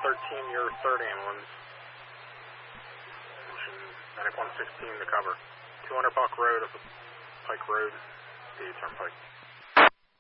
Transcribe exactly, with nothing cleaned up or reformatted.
thirteen, your third ambulance. Mention Medic one sixteen to cover. two hundred Buck Road, Pike Road, the Turnpike.